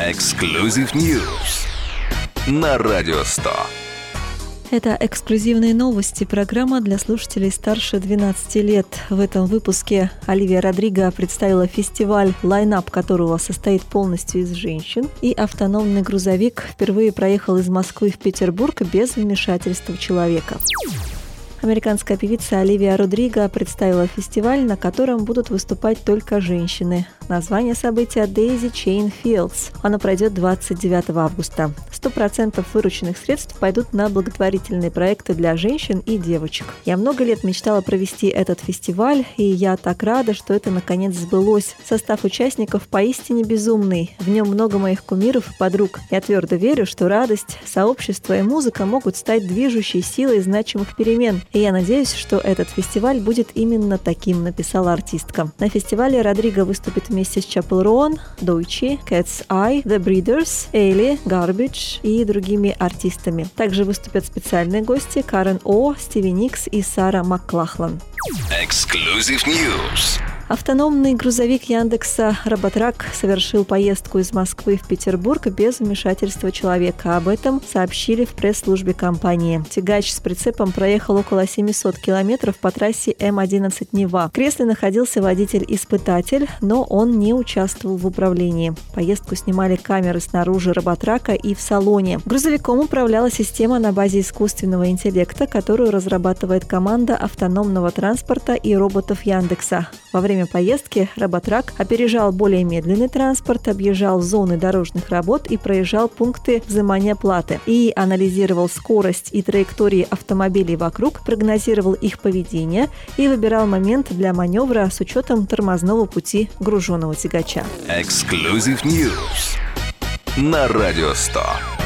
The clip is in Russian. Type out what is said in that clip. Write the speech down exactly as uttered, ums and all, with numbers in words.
Exclusive News на Радио сто. Это эксклюзивные новости, программа для слушателей старше двенадцати лет. В этом выпуске Оливия Родриго представила фестиваль, лайнап которого состоит полностью из женщин, и автономный грузовик впервые проехал из Москвы в Петербург без вмешательства человека. Американская певица Оливия Родриго представила фестиваль, на котором будут выступать только женщины. Название события Daisy Chain Fields. Оно пройдет двадцать девятого августа. сто процентов вырученных средств пойдут на благотворительные проекты для женщин и девочек. Я много лет мечтала провести этот фестиваль, и я так рада, что это наконец сбылось. Состав участников поистине безумный. В нем много моих кумиров и подруг. Я твердо верю, что радость, сообщество и музыка могут стать движущей силой значимых перемен. И я надеюсь, что этот фестиваль будет именно таким, написала артистка. На фестивале Родриго выступит вместе с Chapel Roan, Doechii, Cat's Eye, The Breeders, Эйли, Garbage и другими артистами. Также выступят специальные гости Карен О, Стиви Никс и Сара Маклахлан. Exclusive News. Автономный грузовик Яндекса «Роботрак» совершил поездку из Москвы в Петербург без вмешательства человека. Об этом сообщили в пресс-службе компании. Тягач с прицепом проехал около семьсот километров по трассе Эм одиннадцать Нева. В кресле находился водитель-испытатель, но он не участвовал в управлении. Поездку снимали камеры снаружи «Роботрака» и в салоне. Грузовиком управляла система на базе искусственного интеллекта, которую разрабатывает команда автономного транспорта и роботов Яндекса. Во время поездки «Роботрак» опережал более медленный транспорт, объезжал зоны дорожных работ и проезжал пункты взимания платы. И анализировал скорость и траектории автомобилей вокруг, прогнозировал их поведение и выбирал момент для маневра с учетом тормозного пути груженного тягача. Exclusive News на Радио сто.